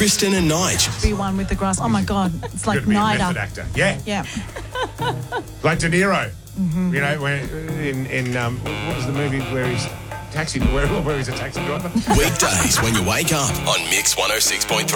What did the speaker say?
Kristen and Nige. Be one with the grass. Oh my God, it's like Could be a method NIDA. actor. Yeah. Yeah. Like De Niro. You know, where in what was the movie where he's where he's a taxi driver? Weekdays when you wake up on Mix 106.3.